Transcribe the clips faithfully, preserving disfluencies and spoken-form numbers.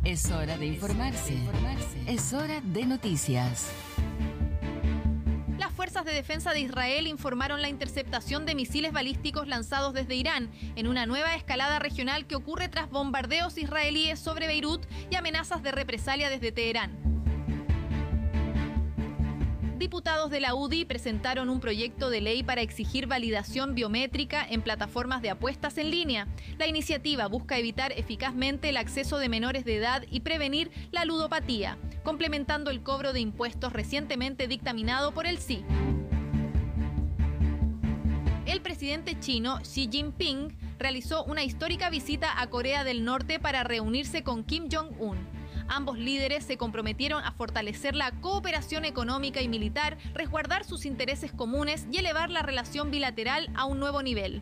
Es hora de informarse. Es hora de noticias. Las fuerzas de defensa de Israel informaron la interceptación de misiles balísticos lanzados desde Irán en una nueva escalada regional que ocurre tras bombardeos israelíes sobre Beirut y amenazas de represalia desde Teherán. Diputados de la U D I presentaron un proyecto de ley para exigir validación biométrica en plataformas de apuestas en línea. La iniciativa busca evitar eficazmente el acceso de menores de edad y prevenir la ludopatía, complementando el cobro de impuestos recientemente dictaminado por el S I. El presidente chino Xi Jinping realizó una histórica visita a Corea del Norte para reunirse con Kim Jong-un. Ambos líderes se comprometieron a fortalecer la cooperación económica y militar, resguardar sus intereses comunes y elevar la relación bilateral a un nuevo nivel.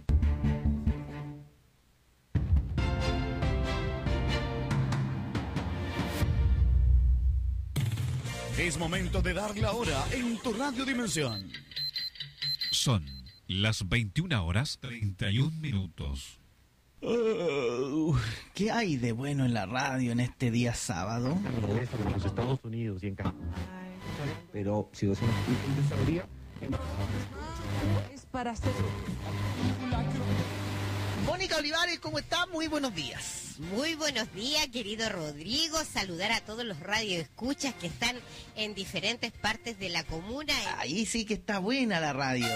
Es momento de dar la hora en tu Radio Dimensión. Son las veintiuna horas treinta y un minutos. Uh, ¿Qué hay de bueno en la radio en este día sábado? En los Estados Unidos y en Canadá. Pero si dos día es para hacer. Mónica Olivares, ¿cómo está? Muy buenos días. Muy buenos días, querido Rodrigo. Saludar a todos los radioescuchas que están en diferentes partes de la comuna. Ahí sí que está buena la radio.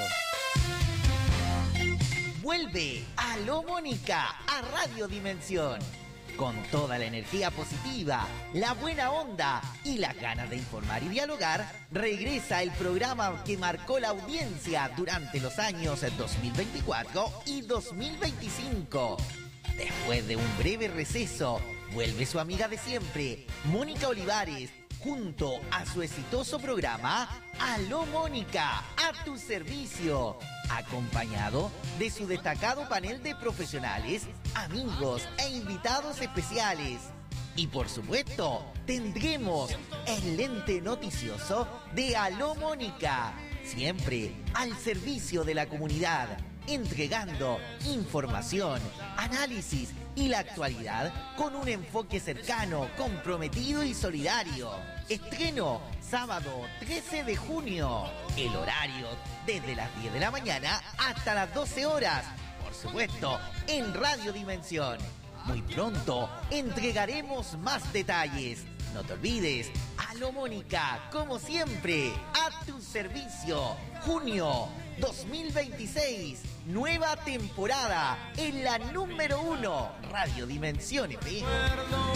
Vuelve Aló Mónica a Radio Dimensión. Con toda la energía positiva, la buena onda y las ganas de informar y dialogar, regresa el programa que marcó la audiencia durante los años dos mil veinticuatro y dos mil veinticinco. Después de un breve receso, vuelve su amiga de siempre, Mónica Olivares, junto a su exitoso programa Aló Mónica, a tu servicio, acompañado de su destacado panel de profesionales, amigos e invitados especiales. Y por supuesto, tendremos el lente noticioso de Aló Mónica, siempre al servicio de la comunidad, entregando información, análisis y la actualidad con un enfoque cercano, comprometido y solidario. Estreno sábado trece de junio. El horario desde las diez de la mañana hasta las doce horas. Por supuesto, en Radio Dimensión. Muy pronto entregaremos más detalles. No te olvides, Aló Mónica, como siempre, a tu servicio. Junio dos mil veintiséis, nueva temporada en la número uno, Radio Dimensión F M.